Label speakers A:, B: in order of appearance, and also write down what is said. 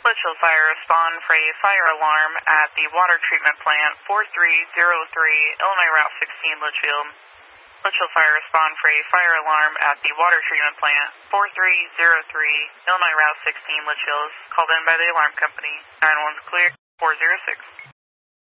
A: Litchfield Fire, respond for a fire alarm at the water treatment plant, 4303 Illinois Route 16, Litchfield. Litchfield Fire, respond for a fire alarm at the water treatment plant, 4303 Illinois Route 16, Litchfield. Called in by the alarm company. 911's clear, 406.